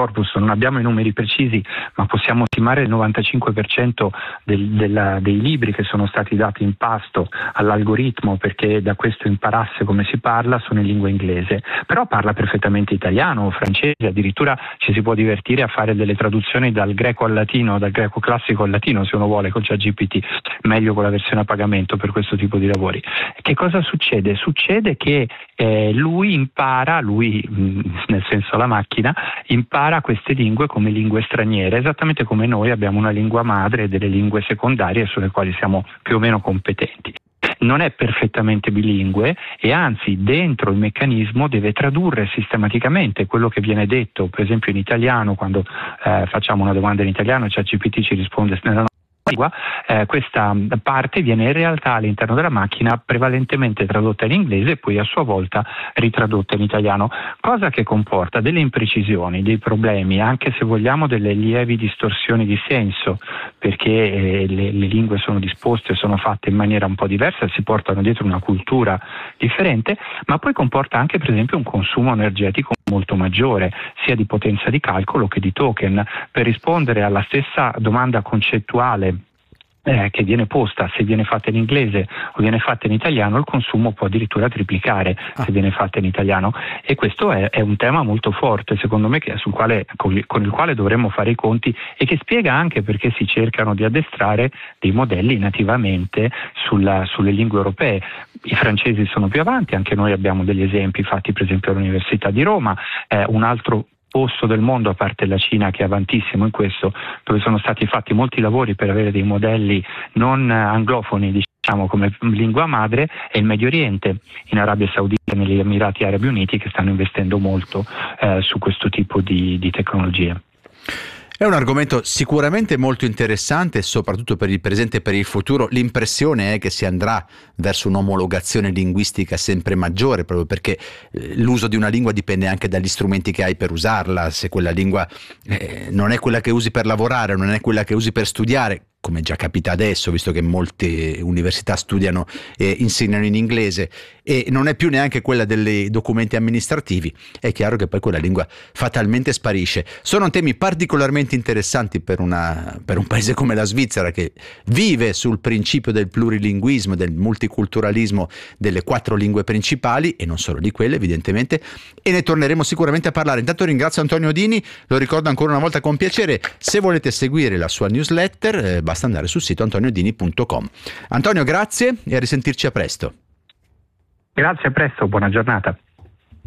corpus, non abbiamo i numeri precisi, ma possiamo stimare il 95% dei libri che sono stati dati in pasto all'algoritmo perché da questo imparasse come si parla sono in lingua inglese, però parla perfettamente italiano o francese, addirittura ci si può divertire a fare delle traduzioni dal greco al latino, dal greco classico al latino se uno vuole con ChatGPT, meglio con la versione a pagamento per questo tipo di lavori. Che cosa succede? Succede che lui impara, nel senso la macchina, impara queste lingue come lingue straniere, esattamente come noi abbiamo una lingua madre e delle lingue secondarie sulle quali siamo più o meno competenti. Non è perfettamente bilingue e anzi dentro il meccanismo deve tradurre sistematicamente quello che viene detto, per esempio in italiano, quando facciamo una domanda in italiano ChatGPT ci risponde nella lingua, questa parte viene in realtà all'interno della macchina prevalentemente tradotta in inglese e poi a sua volta ritradotta in italiano, cosa che comporta delle imprecisioni, dei problemi, anche se vogliamo delle lievi distorsioni di senso, perché le lingue sono disposte, sono fatte in maniera un po' diversa, si portano dietro una cultura differente, ma poi comporta anche per esempio un consumo energetico molto maggiore, sia di potenza di calcolo che di token. Per rispondere alla stessa domanda concettuale che viene posta, se viene fatta in inglese o viene fatta in italiano, il consumo può addirittura triplicare se viene fatta in italiano, e questo è un tema molto forte secondo me con il quale dovremmo fare i conti e che spiega anche perché si cercano di addestrare dei modelli nativamente sulle lingue europee. I francesi sono più avanti, anche noi abbiamo degli esempi fatti per esempio all'Università di Roma, un altro posto del mondo a parte la Cina che è avantissimo in questo, dove sono stati fatti molti lavori per avere dei modelli non anglofoni diciamo come lingua madre, è il Medio Oriente, in Arabia Saudita e negli Emirati Arabi Uniti, che stanno investendo molto su questo tipo di tecnologie. È un argomento sicuramente molto interessante, soprattutto per il presente e per il futuro. L'impressione è che si andrà verso un'omologazione linguistica sempre maggiore, proprio perché l'uso di una lingua dipende anche dagli strumenti che hai per usarla. Se quella lingua non è quella che usi per lavorare, non è quella che usi per studiare, come già capita adesso, visto che molte università studiano e insegnano in inglese, e non è più neanche quella dei documenti amministrativi, è chiaro che poi quella lingua fatalmente sparisce. Sono temi particolarmente interessanti per un paese come la Svizzera, che vive sul principio del plurilinguismo, del multiculturalismo delle 4 lingue principali, e non solo di quelle evidentemente, e ne torneremo sicuramente a parlare. Intanto ringrazio Antonio Dini, lo ricordo ancora una volta con piacere, se volete seguire la sua newsletter basta andare sul sito antoniodini.com. Antonio, grazie e a risentirci a presto. Grazie, a presto, buona giornata.